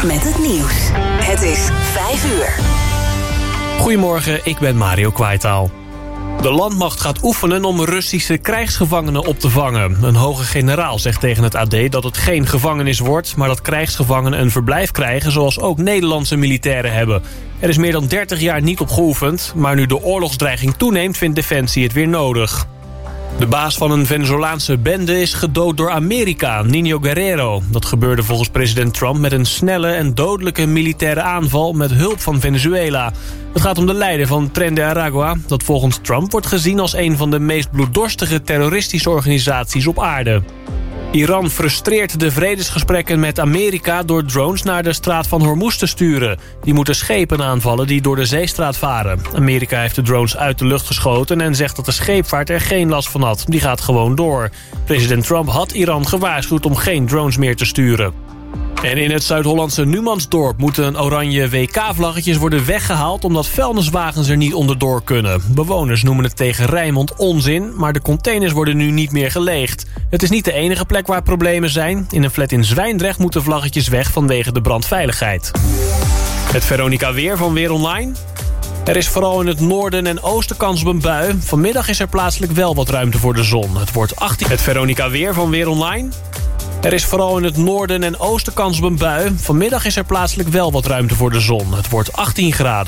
met het nieuws. Het is 5 uur. Goedemorgen, ik ben Mario Kwaitaal. De landmacht gaat oefenen om Russische krijgsgevangenen op te vangen. Een hoge generaal zegt tegen het AD dat het geen gevangenis wordt, maar dat krijgsgevangenen een verblijf krijgen zoals ook Nederlandse militairen hebben. Er is meer dan 30 jaar niet op geoefend, maar nu de oorlogsdreiging toeneemt vindt Defensie het weer nodig. De baas van een Venezolaanse bende is gedood door Amerika, Nino Guerrero. Dat gebeurde volgens president Trump met een snelle en dodelijke militaire aanval met hulp van Venezuela. Het gaat om de leider van Tren de Aragua, dat volgens Trump wordt gezien als een van de meest bloeddorstige terroristische organisaties op aarde. Iran frustreert de vredesgesprekken met Amerika door drones naar de straat van Hormuz te sturen. Die moeten schepen aanvallen die door de zeestraat varen. Amerika heeft de drones uit de lucht geschoten en zegt dat de scheepvaart er geen last van had. Die gaat gewoon door. President Trump had Iran gewaarschuwd om geen drones meer te sturen. En in het Zuid-Hollandse Numansdorp moeten oranje WK-vlaggetjes worden weggehaald omdat vuilniswagens er niet onderdoor kunnen. Bewoners noemen het tegen Rijnmond onzin, maar de containers worden nu niet meer geleegd. Het is niet de enige plek waar problemen zijn. In een flat in Zwijndrecht moeten vlaggetjes weg vanwege de brandveiligheid. Het Veronica Weer van Weer Online. Er is vooral in het noorden en oosten kans op een bui. Vanmiddag is er plaatselijk wel wat ruimte voor de zon. Het wordt 18. Het Veronica Weer van Weer Online. Er is vooral in het noorden en oosten kans op een bui. Vanmiddag is er plaatselijk wel wat ruimte voor de zon. Het wordt 18 graden.